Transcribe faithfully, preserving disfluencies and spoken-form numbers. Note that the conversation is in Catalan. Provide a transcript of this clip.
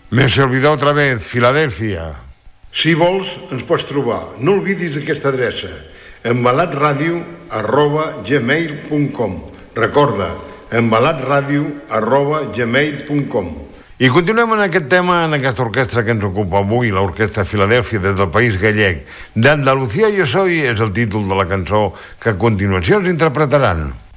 Me se olvidó otra vez, Filadèlfia. Si vols, ens pots trobar. No oblidis aquesta adreça, embalatradio arroba gmail punt com. Recorda, embalatradio arroba gmail punt com. I continuem en aquest tema, en aquesta orquestra que ens ocupa avui, l'Orquestra Filadèlfia des del País Gallec. D'Andalucía yo soy és el títol de la cançó que a continuació ens interpretaran.